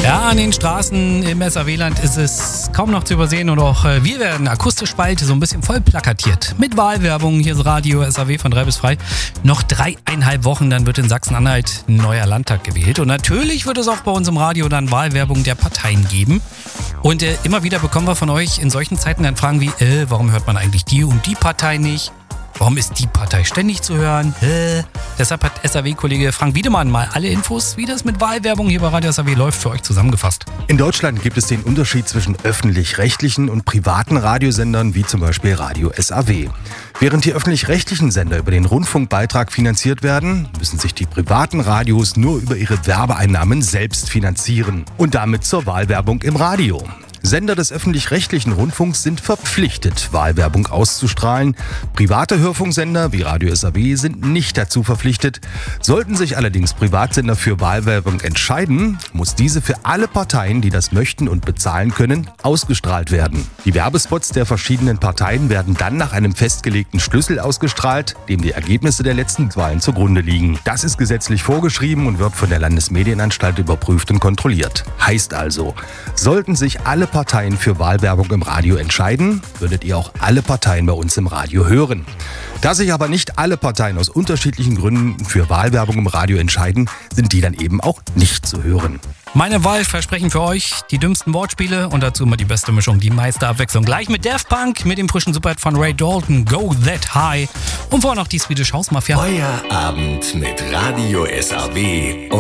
Ja, an den Straßen im SAW-Land ist es kaum noch zu übersehen und auch wir werden akustisch bald so ein bisschen voll plakatiert. Mit Wahlwerbung, hier ist Radio SAW von 3 bis frei. Noch 3,5 Wochen, dann wird in Sachsen-Anhalt ein neuer Landtag gewählt. Und natürlich wird es auch bei uns im Radio dann Wahlwerbung der Parteien geben. Und immer wieder bekommen wir von euch in solchen Zeiten dann Fragen wie, warum hört man eigentlich die und die Partei nicht? Warum ist die Partei ständig zu hören? Deshalb hat SAW-Kollege Frank Wiedemann mal alle Infos, wie das mit Wahlwerbung hier bei Radio SAW läuft, für euch zusammengefasst. In Deutschland gibt es den Unterschied zwischen öffentlich-rechtlichen und privaten Radiosendern, wie zum Beispiel Radio SAW. Während die öffentlich-rechtlichen Sender über den Rundfunkbeitrag finanziert werden, müssen sich die privaten Radios nur über ihre Werbeeinnahmen selbst finanzieren und damit zur Wahlwerbung im Radio. Sender des öffentlich-rechtlichen Rundfunks sind verpflichtet, Wahlwerbung auszustrahlen. Private Hörfunksender wie Radio SAW sind nicht dazu verpflichtet. Sollten sich allerdings Privatsender für Wahlwerbung entscheiden, muss diese für alle Parteien, die das möchten und bezahlen können, ausgestrahlt werden. Die Werbespots der verschiedenen Parteien werden dann nach einem festgelegten Schlüssel ausgestrahlt, dem die Ergebnisse der letzten Wahlen zugrunde liegen. Das ist gesetzlich vorgeschrieben und wird von der Landesmedienanstalt überprüft und kontrolliert. Heißt also, sollten sich alle Parteien für Wahlwerbung im Radio entscheiden, würdet ihr auch alle Parteien bei uns im Radio hören. Da sich aber nicht alle Parteien aus unterschiedlichen Gründen für Wahlwerbung im Radio entscheiden, sind die dann eben auch nicht zu hören. Meine Wahlversprechen für euch, die dümmsten Wortspiele und dazu immer die beste Mischung, die meiste Abwechslung. Gleich mit Daft Punk, mit dem frischen Superhit von Ray Dalton, Go That High und vorher noch die Swedish House Mafia. Euer Abend mit Radio SAW.